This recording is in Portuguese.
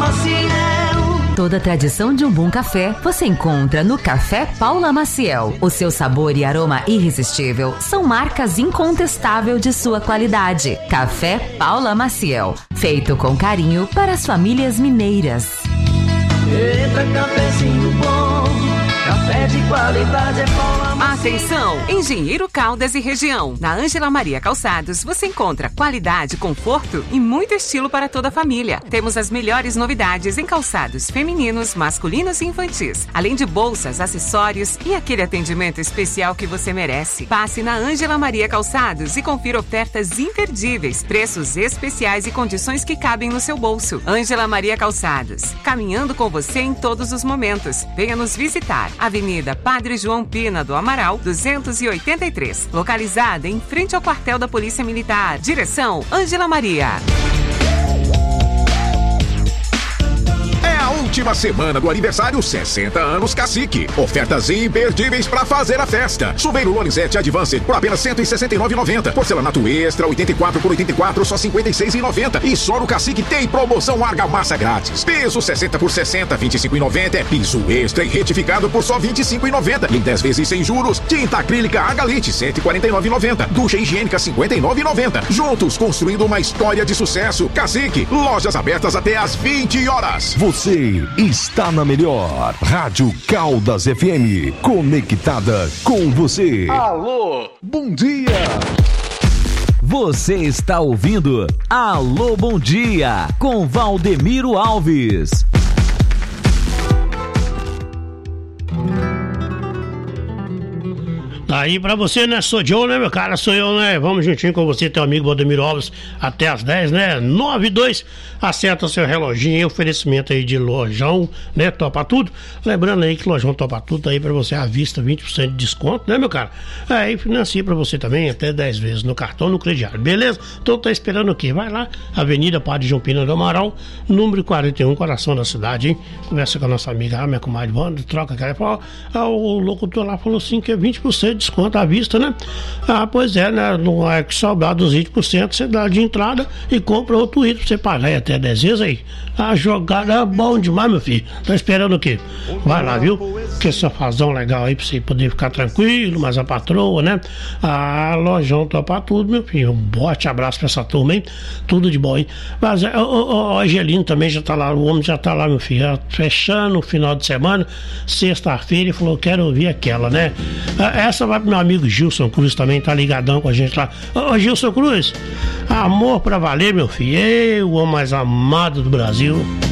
Maciel. Toda a tradição de um bom café você encontra no Café Paula Maciel. O seu sabor e aroma irresistível são marcas incontestáveis de sua qualidade. Café Paula Maciel, feito com carinho para as famílias mineiras. Eita, cafezinho bom, café de qualidade é Paula Maciel. Atenção, Engenheiro Caldas e região. Na Ângela Maria Calçados você encontra qualidade, conforto e muito estilo para toda a família. Temos as melhores novidades em calçados femininos, masculinos e infantis, além de bolsas, acessórios e aquele atendimento especial que você merece. Passe na Ângela Maria Calçados e confira ofertas imperdíveis, preços especiais e condições que cabem no seu bolso. Ângela Maria Calçados, caminhando com você em todos os momentos. Venha nos visitar. Avenida Padre João Pina do Amaral, 283, localizada em frente ao quartel da Polícia Militar. Direção Ângela Maria. A última semana do aniversário 60 anos Cacique. Ofertas imperdíveis para fazer a festa. Chuveiro Lorenzetti Advanced por apenas R$ 169,90. Porcelanato Extra 84 por 84 só R$ 56,90. E só no Cacique tem promoção argamassa grátis. Piso 60 por 60 R$ 25,90. É piso extra e retificado por só R$ 25,90. E em 10 vezes sem juros. Tinta acrílica Argalite R$ 149,90. Ducha higiênica R$ 59,90. Juntos construindo uma história de sucesso. Cacique, lojas abertas até às 20 horas. Você está na melhor Rádio Caldas FM, conectada com você. Alô, bom dia. Você está ouvindo Alô, bom dia, com Valdemiro Alves. Aí pra você, né? Sou Joe, né, meu cara? Sou eu, né? Vamos juntinho com você, teu amigo Valdemiro Alves, até as 10, né? 9-2, acerta seu reloginho aí, oferecimento aí de Lojão, né? Topa Tudo. Lembrando aí que Lojão Topa Tudo tá aí pra você à vista, 20% de desconto, né, meu cara? Aí financia pra você também até 10 vezes no cartão, no crediário, beleza? Então tá esperando o quê? Vai lá, Avenida Padre João Pina do Amaral, número 41, coração da cidade, hein? Conversa com a nossa amiga, minha comadre, vamos, troca aquela. O locutor lá falou assim que é 20% de desconto à vista, né? Ah, pois é, né? Não é que sobrar dos 20%, você dá de entrada e compra outro item pra você pagar aí até 10 vezes aí. A jogada é bom demais, meu filho. Tá esperando o quê? Vai lá, viu? Que essa fazão legal aí pra você poder ficar tranquilo, mas a patroa, né? A Lojão Topa Tudo, meu filho. Um forte abraço pra essa turma, hein? Tudo de bom, hein? Mas o Angelino também já tá lá, o homem já tá lá, meu filho. Fechando o final de semana, sexta-feira, e falou: quero ouvir aquela, né? Essa vai pro meu amigo Gilson Cruz também, tá ligadão com a gente lá. Ô Gilson Cruz, amor pra valer, meu filho. O homem mais amado do Brasil.